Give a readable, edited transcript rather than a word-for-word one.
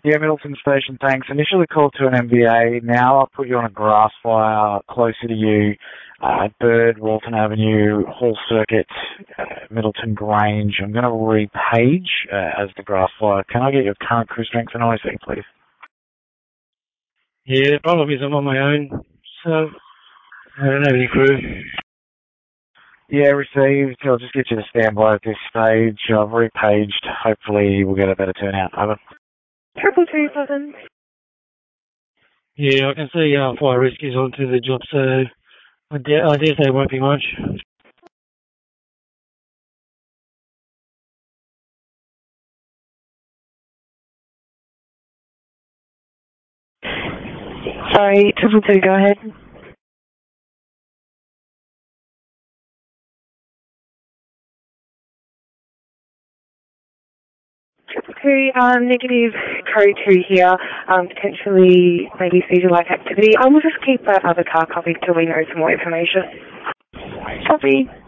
Yeah, Middleton Station, thanks. Initially called to an MVA. Now I'll put you on a grass fire closer to you. Bird, Walton Avenue, Hall Circuit, Middleton Grange. I'm going to repage as the grass fire. Can I get your current crew strength and OIC, please? Yeah, the problem is I'm on my own, so I don't have any crew. Yeah, received. I'll just get you to stand by at this stage. I've repaged. Hopefully we'll get a better turnout. Over. 222 Yeah, I can see fire rescues onto the job, so I dare say it won't be much. Sorry, 222, go ahead. Negative code 2 here, potentially maybe seizure-like activity. We'll just keep that other car copied till we know some more information. Copy.